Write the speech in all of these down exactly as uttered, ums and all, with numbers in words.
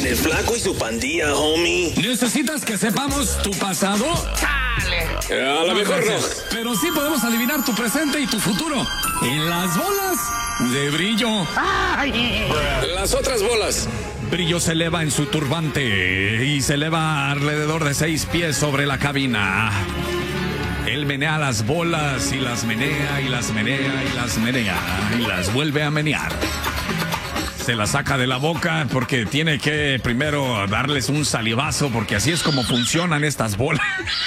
El Flaco y su pandilla, homie. ¿Necesitas que sepamos tu pasado? ¡Chale! A lo mejor no. Pero sí podemos adivinar tu presente y tu futuro. En las bolas de Brillo. ¡Ay! Las otras bolas. Brillo se eleva en su turbante y se eleva alrededor de seis pies sobre la cabina. Él menea las bolas y las menea y las menea y las menea y las vuelve a menear. Se las saca de la boca porque tiene que primero darles un salivazo porque así es como funcionan estas bolas.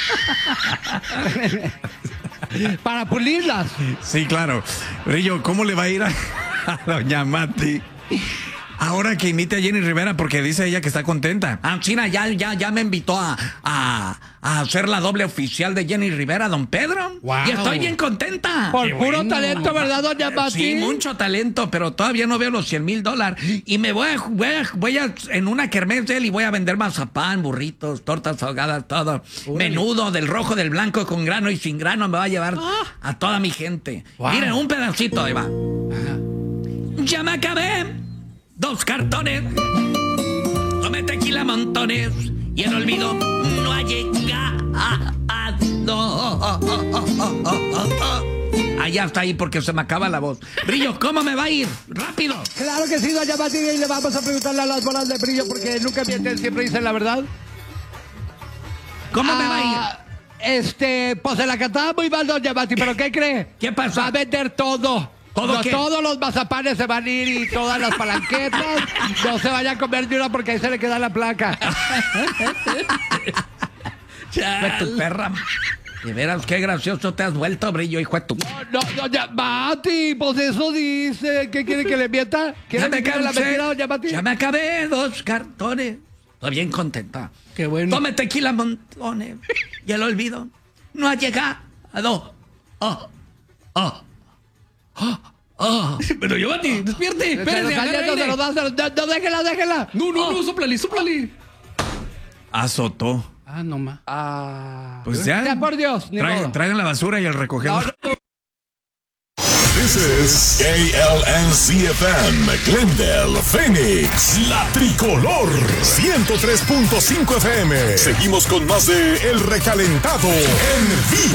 Para pulirlas. Sí, claro. Brillo, ¿cómo le va a ir a, a doña Mati? Ahora que imite a Jenny Rivera porque dice ella que está contenta. Ah, China, ya, ya, ya me invitó a, a, a ser la doble oficial de Jenny Rivera, don Pedro. Wow. Y estoy bien contenta. Por Qué puro bueno. talento, ¿verdad, doña Mati? Sí, mucho talento, pero todavía no veo los cien mil dólares. Y me voy a, voy a, voy a, en una kermés de él y voy a vender mazapán, burritos, tortas ahogadas, todo. Uy. Menudo del rojo, del blanco, con grano y sin grano. Me va a llevar ah. a toda mi gente. Wow. Miren, un pedacito, ahí va. Ajá. Ya me acabé. Dos cartones, tomé tequila montones y el olvido no ha llegado. Allá está ahí porque se me acaba la voz. Brillo, ¿cómo me va a ir? ¡Rápido! Claro que sí, doña Mati, y le vamos a preguntarle a las bolas de Brillo porque nunca mienten, siempre dicen la verdad. ¿Cómo ah, me va a ir? Este, pues se la cantaba muy mal, doña Mati, ¿pero qué cree? ¿Qué pasa? Va a vender todo. ¿Todo no, qué? Todos los mazapanes se van a ir y todas las palanquetas. No se vaya a comer ni una porque ahí se le queda la placa. Fue tu perra. De veras, qué gracioso te has vuelto, Brillo, hijo de tu... No, no, doña Mati, pues eso dice. ¿Qué quiere que le mienta? ¿Quiere ya me que cansé. la mentira, doña Mati? Ya me acabé dos cartones. Estoy bien contenta. Qué bueno. Tome tequila montones y el olvido no ha llegado. Oh, oh. Oh, oh. Pero yo, Mati, despierte. Espérate, no, no, no, no, déjela, déjela. No, no, oh. no, súplale, súplale. Azotó. Ah, no más. Ah. Pues ya. Ya, por Dios. Traigan, traigan la basura y el recogedor. No, no. This is K L N C F M, Glendale, Phoenix, La Tricolor, ciento tres punto cinco F M. Seguimos con más de El Recalentado en vivo.